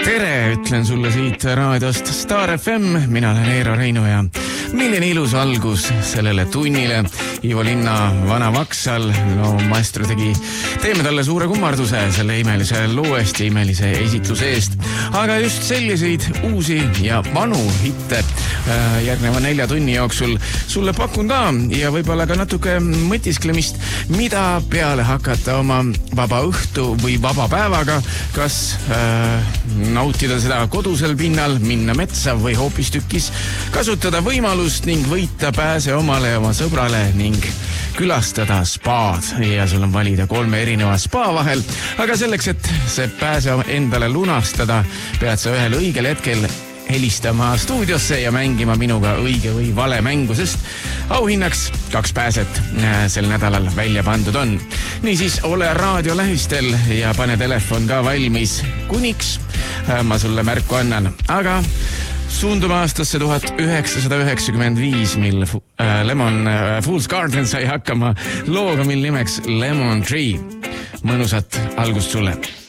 Tere, ütlen sulle siit raadiost Star FM, mina olen Eero Reinu ja milline ilus algus sellele tunnile. Ivo Linna vana Vaksal, no maestro teeme talle suure kummarduse selle imelise loo eest ja imelise esitluse eest. Aga just selliseid uusi ja vanu hitte järgneva 4 tunni jooksul sulle pakun ka ja võib-olla ka natuke mõtisklemist, mida peale hakata oma vaba õhtu või vaba päevaga, kas nautida seda kodusel pinnal, minna metsa või hoopistükkis kasutada võimalust ning võita pääse omale ja oma sõbrale ning külastada spaad. Ja sul on valida 3 erineva spa vahel, aga selleks, et see pääse endale lunastada, pead sa ühel õigel hetkel helistama stuudiosse ja mängima minuga õige või vale mängu, sest auhinnaks 2 pääset sel nädalal välja pandud on. Niisiis, ole raadio lähistel ja pane telefon ka valmis kuniks ma sulle märku annan. Aga suundume aastasse 1995, mil Fool's Garden sai hakkama looga, mil nimeks Lemon Tree. Mõnusat algust sulle!